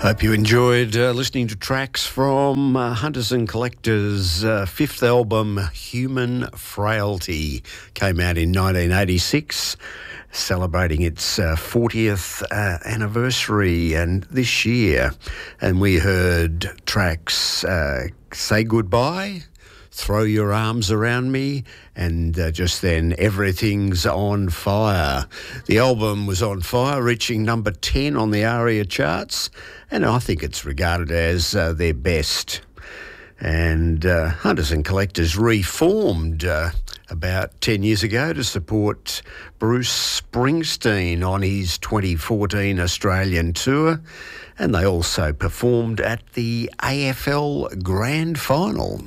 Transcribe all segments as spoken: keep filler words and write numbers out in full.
Hope you enjoyed uh, listening to tracks from uh, Hunters and Collectors' uh, fifth album, Human Frailty. Came out in nineteen eighty-six, celebrating its uh, fortieth uh, anniversary and this year. And we heard tracks uh, Say Goodbye, Throw Your Arms Around Me, and uh, just then, Everything's on Fire. The album was on fire, reaching number ten on the ARIA charts, and I think it's regarded as uh, their best. And uh, Hunters and Collectors reformed uh, about ten years ago to support Bruce Springsteen on his twenty fourteen Australian tour, and they also performed at the A F L Grand Final.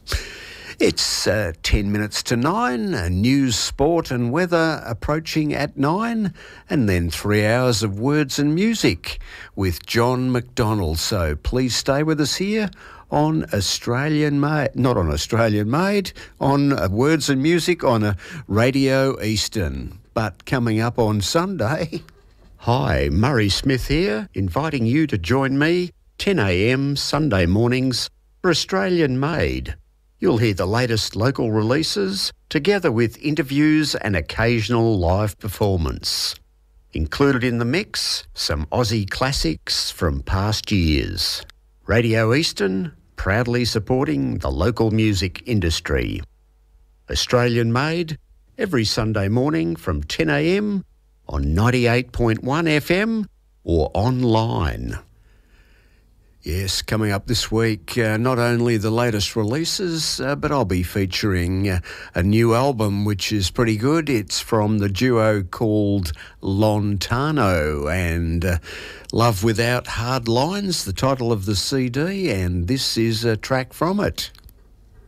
It's uh, ten minutes to nine, uh, news, sport and weather approaching at nine, and then three hours of words and music with John McDonald. So please stay with us here on Australian Made, not on Australian Made, on uh, Words and Music on a Radio Eastern. But coming up on Sunday, hi, Murray Smith here, inviting you to join me ten a m Sunday mornings for Australian Made. You'll hear the latest local releases, together with interviews and occasional live performance. Included in the mix, some Aussie classics from past years. Radio Eastern, proudly supporting the local music industry. Australian Made, every Sunday morning from ten a m on ninety-eight point one F M or online. Yes, coming up this week, uh, not only the latest releases, uh, but I'll be featuring uh, a new album which is pretty good. It's from the duo called Lontano, and uh, Love Without Hard Lines, the title of the C D, and this is a track from it.